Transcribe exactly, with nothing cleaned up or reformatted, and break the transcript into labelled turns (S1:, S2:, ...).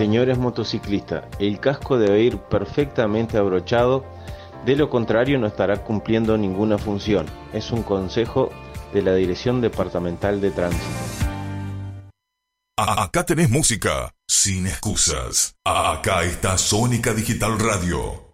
S1: Señores motociclistas, el casco debe ir perfectamente abrochado, de lo contrario no estará cumpliendo ninguna función. Es un consejo de la Dirección Departamental de Tránsito.
S2: Acá tenés música sin excusas. Acá está Sónica Digital Radio.